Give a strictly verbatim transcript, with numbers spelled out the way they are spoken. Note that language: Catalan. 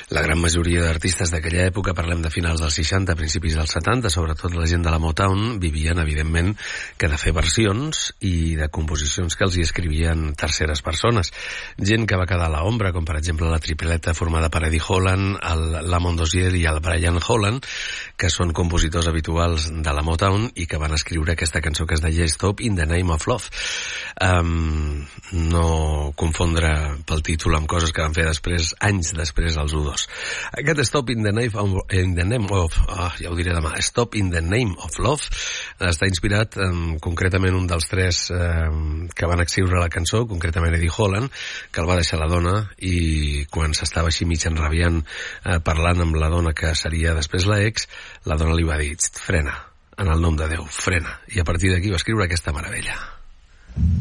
La gran majoria d'artistes d'aquella època, parlem de finals dels seixanta, principis dels setanta, sobretot la gent de la Motown, vivien, evidentment, que de fer versions i de composicions que els hi escrivien terceres persones. Gent que va quedar a l'ombra, com per exemple la tripleta formada per Eddie Holland, el Lamont Dozier i el Brian Holland, que són compositors habituals de la Motown i que van escriure aquesta cançó que es deia Stop in the Name of Love. Um, no confondre pel títol amb coses que van fer després, anys després, els U dos. Aquest Stop in the Name of, in the name of oh, ja ho diré demà, Stop in the Name of Love està inspirat um, concretament un dels tres um, que van escriure la cançó, concretament Eddie Holland, que el va deixar la dona i quan s'estava així mig enrabiant eh, parlant amb la dona que seria després la ex, la dona li va dir frena, en el nom de Déu, frena, i a partir d'aquí va escriure aquesta meravella.